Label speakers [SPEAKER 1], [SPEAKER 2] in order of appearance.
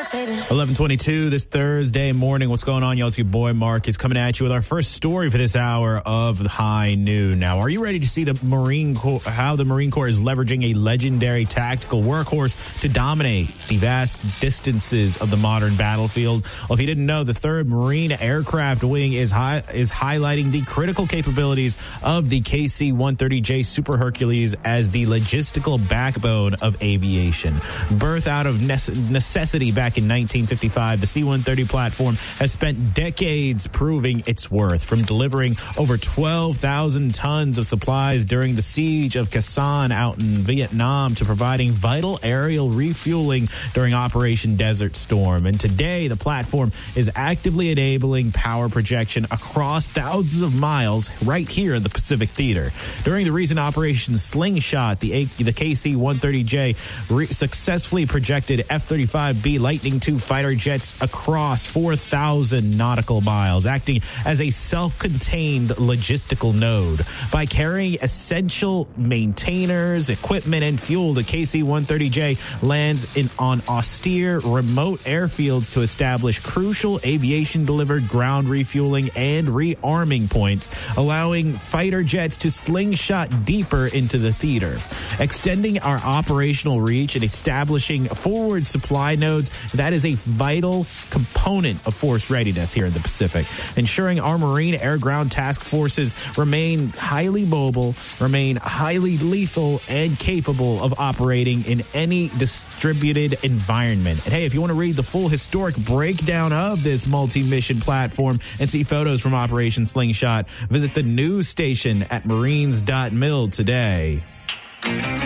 [SPEAKER 1] 11:22 this Thursday morning. What's going on, y'all? It's your boy Mark is coming at you with our first story for this hour of the High Noon. Now, are you ready to see the Marine Corps, how the Marine Corps is leveraging a legendary tactical workhorse to dominate the vast distances of the modern battlefield? Well, if you didn't know, the 3rd Marine Aircraft Wing is highlighting the critical capabilities of the KC-130J Super Hercules as the logistical backbone of aviation. Birthed out of necessity back in 1955, the C-130 platform has spent decades proving its worth, from delivering over 12,000 tons of supplies during the siege of Khe Sanh out in Vietnam to providing vital aerial refueling during Operation Desert Storm. And today, the platform is actively enabling power projection across thousands of miles right here in the Pacific Theater. During the recent Operation Slingshot, the KC-130J successfully projected F-35B Lightning II fighter jets across 4,000 nautical miles, acting as a self-contained logistical node. By carrying essential maintainers, equipment, and fuel, the KC-130J lands on austere, remote airfields to establish crucial aviation-delivered ground refueling and rearming points, allowing fighter jets to slingshot deeper into the theater. Extending our operational reach and establishing forward supply nodes, that is a vital component of force readiness here in the Pacific, ensuring our Marine Air Ground Task Forces remain highly mobile, remain highly lethal, and capable of operating in any distributed environment. And hey, if you want to read the full historic breakdown of this multi-mission platform and see photos from Operation Slingshot, visit the news station at marines.mil today.